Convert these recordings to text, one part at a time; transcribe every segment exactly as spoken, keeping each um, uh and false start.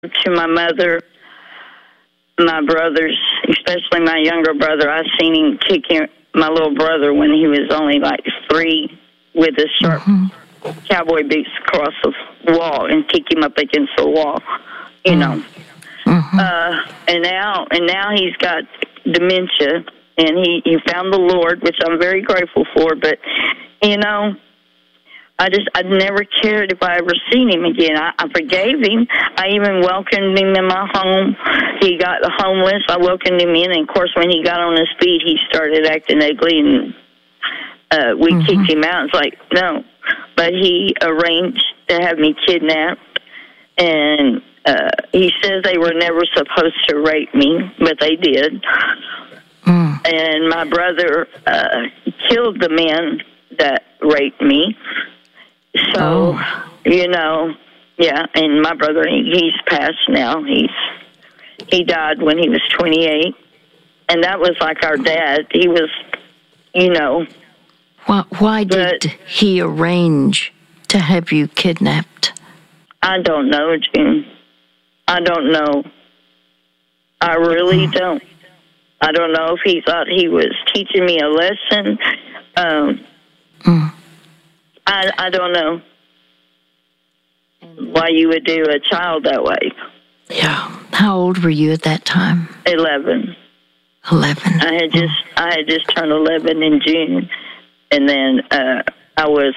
To my mother, my brothers, especially my younger brother, I seen him kicking my little brother when he was only like three with his sharp mm-hmm. cowboy boots across the wall and kick him up against the wall, you know. Mm-hmm. Uh, and now, and now he's got dementia, and he, he found the Lord, which I'm very grateful for. But you know, I just I never cared if I ever seen him again. I, I forgave him. I even welcomed him in my home. He got homeless. I welcomed him in, and of course, when he got on his feet, he started acting ugly, and uh, we mm-hmm. kicked him out. It's like no, but he arranged to have me kidnapped, and uh, he says they were never supposed to rape me, but they did. Mm. And my brother uh, killed the man that raped me. So, oh. you know, yeah, and my brother, he, he's passed now. He's he died when he was twenty-eight, and that was like our dad. He was, you know. Why, why did he arrange to have you kidnapped? I don't know, June. I don't know. I really mm. don't. I don't know if he thought he was teaching me a lesson. Um, mm. I I don't know why you would do a child that way. Yeah. How old were you at that time? Eleven. Eleven. I had just mm. I had just turned eleven in June, and then uh, I was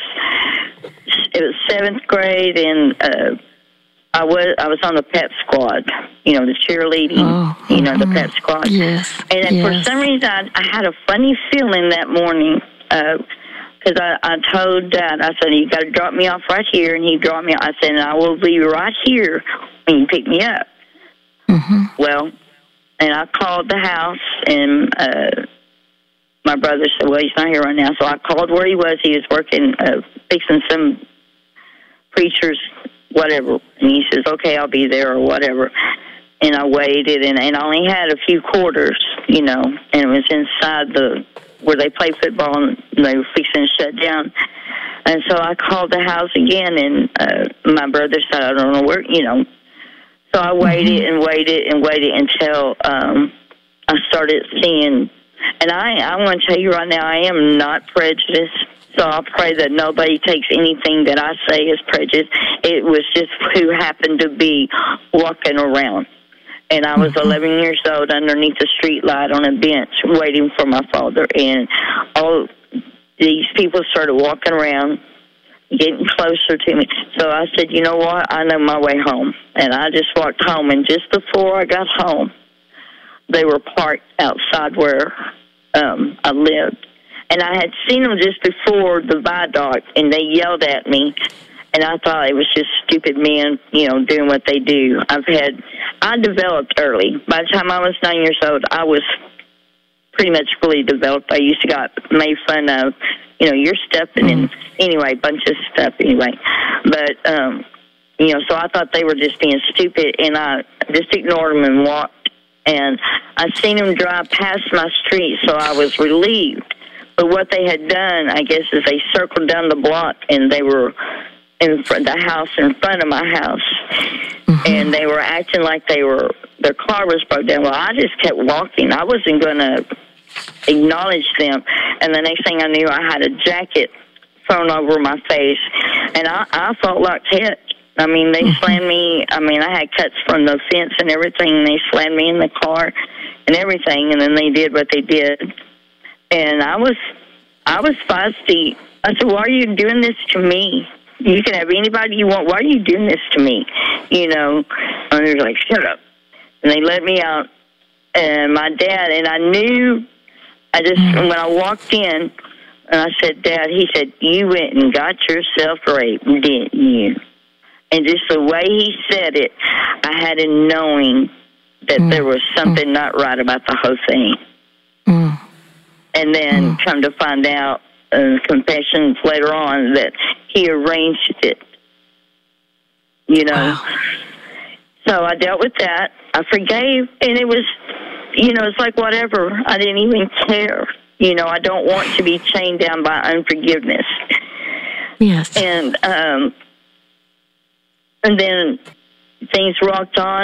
it was seventh grade, and uh, I was I was on the pep squad. You know, the cheerleading. Oh, you know, mm-hmm. the pep squad. Yes. And then yes. for some reason, I, I had a funny feeling that morning. Uh, Because I, I told Dad, I said, you got to drop me off right here. And he dropped me off. I said, and I will be right here when you pick me up. Mm-hmm. Well, and I called the house, and uh, my brother said, well, he's not here right now. So I called where he was. He was working, uh, fixing some preachers, whatever. And he says, okay, I'll be there or whatever. And I waited, and, and I only had a few quarters, you know, and it was inside the where they play football, and they were fixing to shut down. And so I called the house again, and uh, my brother said, I don't know where, you know. So I waited mm-hmm. and waited and waited until um, I started seeing. And I, I want to tell you right now, I am not prejudiced, so I'll pray that nobody takes anything that I say as prejudice. It was just who happened to be walking around. And I was mm-hmm. eleven years old underneath a street light on a bench waiting for my father. And all these people started walking around, getting closer to me. So I said, you know what? I know my way home. And I just walked home. And just before I got home, they were parked outside where um, I lived. And I had seen them just before the viaduct, and they yelled at me. And I thought it was just stupid men, you know, doing what they do. I've had, I developed early. By the time I was nine years old, I was pretty much fully developed. I used to got made fun of, you know, you're stepping in, anyway, bunch of stuff anyway. But, um, you know, so I thought they were just being stupid, and I just ignored them and walked. And I seen them drive past my street, so I was relieved. But what they had done, I guess, is they circled down the block, and they were in front the house in front of my house, mm-hmm. and they were acting like they were their car was broke down. Well, I just kept walking. I wasn't going to acknowledge them, and the next thing I knew, I had a jacket thrown over my face, and I, I felt like hit. I mean, they mm-hmm. slammed me. I mean, I had cuts from the fence and everything, and they slammed me in the car and everything, and then they did what they did, and I was I was feisty. I said, why are you doing this to me? You can have anybody you want. Why are you doing this to me? You know, and they're like, shut up. And they let me out. And my dad, and I knew, I just, when I walked in, and I said, Dad, he said, you went and got yourself raped, didn't you? And just the way he said it, I had a knowing that mm. there was something mm. not right about the whole thing. Mm. And then mm. come to find out, uh, confessions later on, that he arranged it, you know. Wow. So I dealt with that. I forgave, and it was, you know, it's like whatever. I didn't even care. You know, I don't want to be chained down by unforgiveness. Yes. And um, and then things rocked on.